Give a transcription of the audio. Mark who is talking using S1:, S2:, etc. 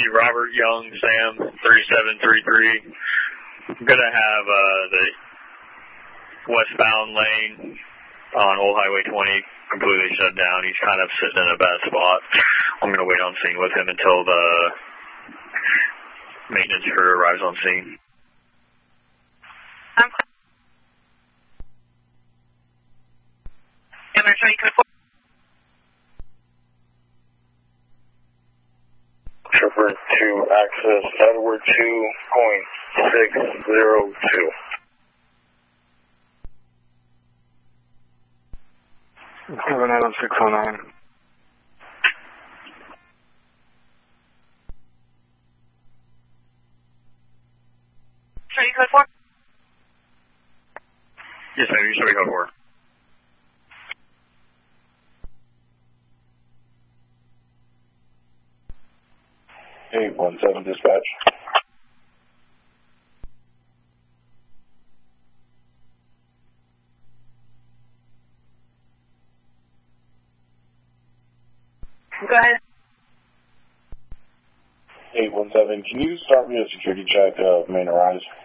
S1: Robert Young, Sam, 3733. I'm going to have the westbound lane on Old Highway 20 completely shut down. He's kind of sitting in a bad spot. I'm going to wait on scene with him until the maintenance crew arrives on scene.
S2: Trooper to access Edward 2.602.
S3: 79609.
S4: Show you code 4?
S1: Yes, ma'am. You show me code 4.
S2: Eight 17 dispatch.
S4: Go ahead.
S2: 817, can you start me a security check of main arise?